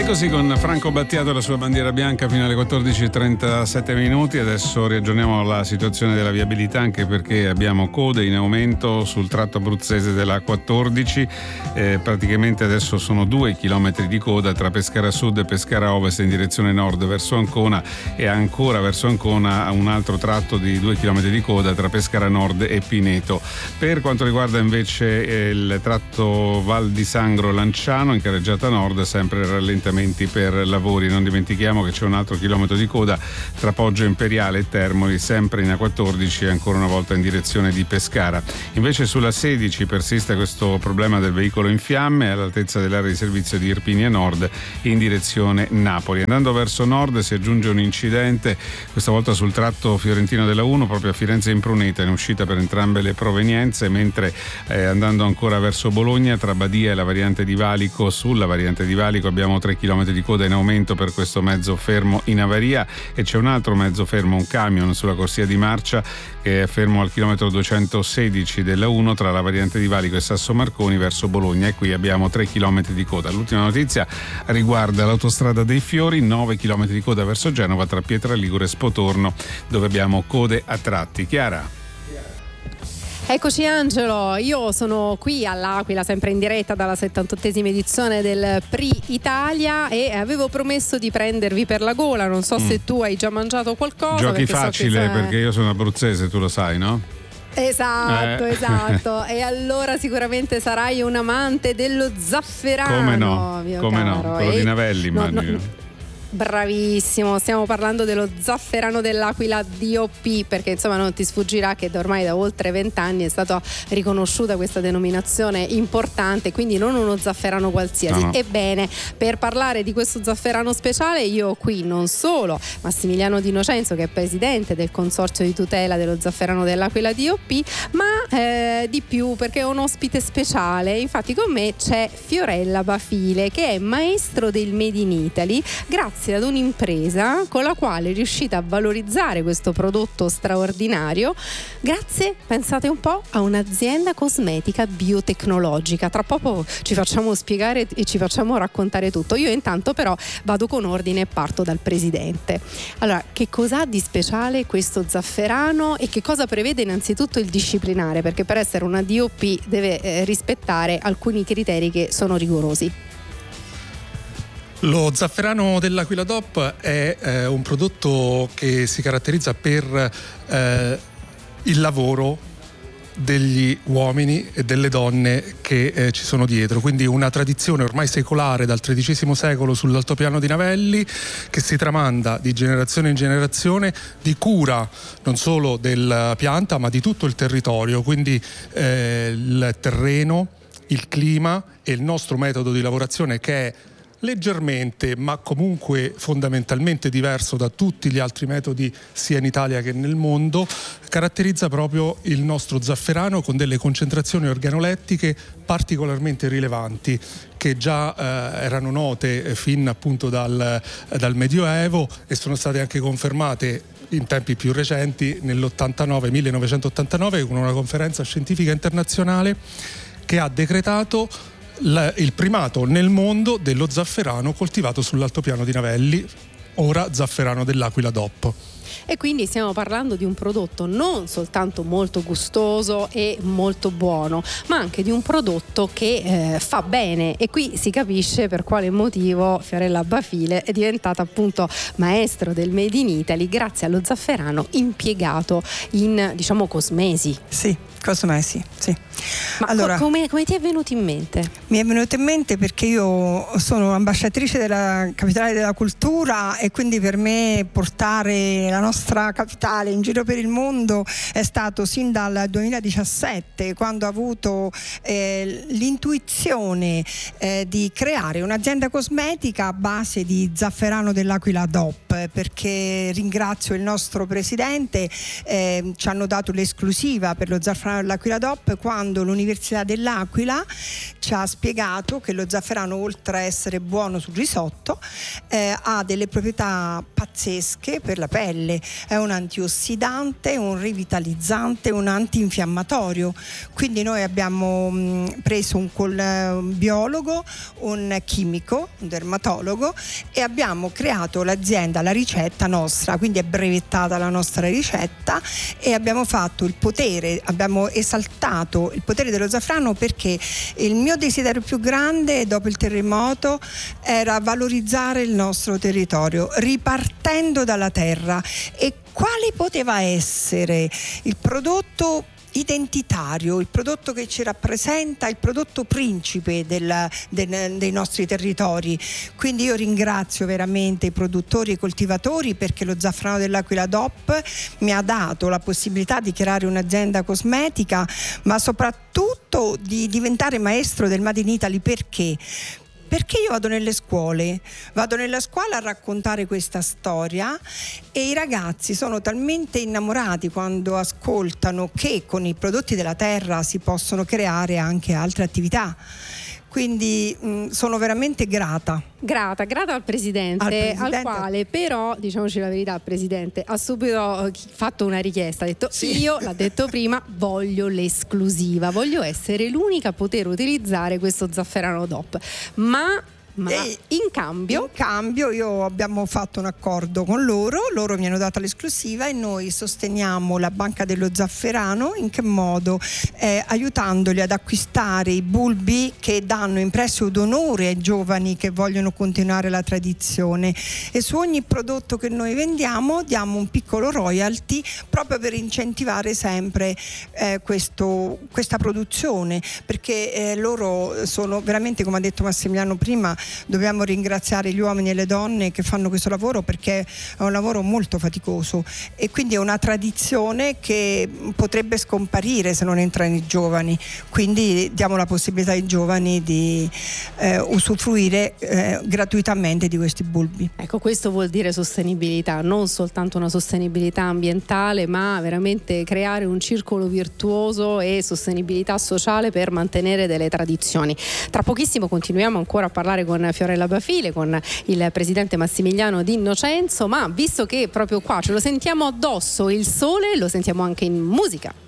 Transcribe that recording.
Così con Franco Battiato e la sua bandiera bianca fino alle 14:37 minuti. Adesso riaggiorniamo la situazione della viabilità, anche perché abbiamo code in aumento sul tratto abruzzese della A14. Praticamente adesso sono 2 chilometri di coda tra Pescara Sud e Pescara Ovest in direzione nord verso Ancona, e ancora verso Ancona un altro tratto di 2 chilometri di coda tra Pescara Nord e Pineto. Per quanto riguarda invece il tratto Val di Sangro Lanciano in carreggiata nord, sempre rallentamento per lavori. Non dimentichiamo che c'è un altro chilometro di coda tra Poggio Imperiale e Termoli, sempre in A14 e ancora una volta in direzione di Pescara. Invece sulla 16 persiste questo problema del veicolo in fiamme all'altezza dell'area di servizio di Irpinia Nord in direzione Napoli. Andando verso nord si aggiunge un incidente, questa volta sul tratto fiorentino della 1 proprio a Firenze Impruneta, in uscita per entrambe le provenienze, mentre andando ancora verso Bologna tra Badia e la variante di Valico, sulla variante di Valico abbiamo 3 chilometri di coda in aumento per questo mezzo fermo in avaria, e c'è un altro mezzo fermo, un camion sulla corsia di marcia che è fermo al chilometro 216 della 1 tra la variante di Valico e Sasso Marconi verso Bologna, e qui abbiamo 3 chilometri di coda. L'ultima notizia riguarda l'autostrada dei Fiori, 9 chilometri di coda verso Genova tra Pietraligure e Spotorno, dove abbiamo code a tratti. Chiara? Eccoci Angelo, io sono qui all'Aquila, sempre in diretta dalla 78esima edizione del PRI Italia, e avevo promesso di prendervi per la gola. Non so se tu hai già mangiato qualcosa. Giochi facile, perché io sono abruzzese, tu lo sai, no? Esatto. E allora sicuramente sarai un amante dello zafferano. Come no, quello di Navelli immagino. Bravissimo, stiamo parlando dello zafferano dell'Aquila DOP, perché insomma non ti sfuggirà che ormai da oltre 20 anni è stata riconosciuta questa denominazione importante, quindi non uno zafferano qualsiasi. No. Ebbene, per parlare di questo zafferano speciale io ho qui non solo Massimiliano Di Innocenzo, che è presidente del consorzio di tutela dello zafferano dell'Aquila DOP, ma di più, perché è un ospite speciale. Infatti con me c'è Fiorella Bafile, che è maestro del Made in Italy grazie ad un'impresa con la quale è riuscita a valorizzare questo prodotto straordinario grazie, pensate un po', a un'azienda cosmetica biotecnologica. Tra poco ci facciamo spiegare e ci facciamo raccontare tutto. Io intanto però vado con ordine e parto dal presidente. Allora, che cosa ha di speciale questo zafferano e che cosa prevede innanzitutto il disciplinare? Perché per essere una DOP deve rispettare alcuni criteri che sono rigorosi. Lo zafferano dell'Aquila DOP è un prodotto che si caratterizza per il lavoro degli uomini e delle donne che ci sono dietro, quindi una tradizione ormai secolare dal XIII secolo sull'altopiano di Navelli, che si tramanda di generazione in generazione, di cura non solo della pianta ma di tutto il territorio, quindi il terreno, il clima e il nostro metodo di lavorazione, che è leggermente ma comunque fondamentalmente diverso da tutti gli altri metodi sia in Italia che nel mondo, caratterizza proprio il nostro zafferano con delle concentrazioni organolettiche particolarmente rilevanti, che già erano note fin appunto dal Medioevo e sono state anche confermate in tempi più recenti, 1989, con una conferenza scientifica internazionale che ha decretato il primato nel mondo dello zafferano coltivato sull'altopiano di Navelli, ora zafferano dell'Aquila DOP. E quindi stiamo parlando di un prodotto non soltanto molto gustoso e molto buono, ma anche di un prodotto che fa bene, e qui si capisce per quale motivo Fiorella Bafile è diventata appunto maestro del Made in Italy grazie allo zafferano impiegato in, diciamo, cosmesi. Sì, cosmesi, sì. Ma allora, come ti è venuto in mente? Mi è venuto in mente perché io sono ambasciatrice della capitale della cultura, e quindi per me portare la nostra capitale in giro per il mondo è stato sin dal 2017, quando ho avuto l'intuizione di creare un'azienda cosmetica a base di zafferano dell'Aquila DOP, perché ringrazio il nostro presidente, ci hanno dato l'esclusiva per lo zafferano zafferano dell'Aquila DOP quando l'Università dell'Aquila ci ha spiegato che lo zafferano, oltre a essere buono sul risotto, ha delle proprietà pazzesche per la pelle. È un antiossidante, un rivitalizzante, un antinfiammatorio. Quindi noi abbiamo preso un biologo, un chimico, un dermatologo, e abbiamo creato l'azienda, la ricetta nostra, quindi è brevettata la nostra ricetta, e abbiamo esaltato il potere dello zafferano, perché il mio desiderio più grande dopo il terremoto era valorizzare il nostro territorio ripartendo dalla terra. E quale poteva essere il prodotto identitario, il prodotto che ci rappresenta, il prodotto principe dei nostri territori? Quindi io ringrazio veramente i produttori e i coltivatori, perché lo zafferano dell'Aquila DOP mi ha dato la possibilità di creare un'azienda cosmetica, ma soprattutto di diventare maestro del Made in Italy. Perché io vado nella scuola a raccontare questa storia, e i ragazzi sono talmente innamorati quando ascoltano che con i prodotti della terra si possono creare anche altre attività. Quindi sono veramente grata al presidente, al quale però, diciamoci la verità, Presidente ha subito fatto una richiesta, ha detto sì. Io, l'ha detto prima, voglio l'esclusiva, voglio essere l'unica a poter utilizzare questo zafferano DOP, ma in cambio io abbiamo fatto un accordo con loro mi hanno dato l'esclusiva, e noi sosteniamo la Banca dello Zafferano. In che modo? Aiutandoli ad acquistare i bulbi che danno in prestito d'onore ai giovani che vogliono continuare la tradizione, e su ogni prodotto che noi vendiamo diamo un piccolo royalty, proprio per incentivare sempre questa produzione, perché loro sono veramente, come ha detto Massimiliano prima, dobbiamo ringraziare gli uomini e le donne che fanno questo lavoro, perché è un lavoro molto faticoso, e quindi è una tradizione che potrebbe scomparire se non entrano i giovani. Quindi diamo la possibilità ai giovani di usufruire gratuitamente di questi bulbi. Ecco, questo vuol dire sostenibilità, non soltanto una sostenibilità ambientale, ma veramente creare un circolo virtuoso e sostenibilità sociale per mantenere delle tradizioni. Tra pochissimo continuiamo ancora a parlare con Fiorella Bafile, con il presidente Massimiliano D'Innocenzo, ma visto che proprio qua ce lo sentiamo addosso il sole, lo sentiamo anche in musica.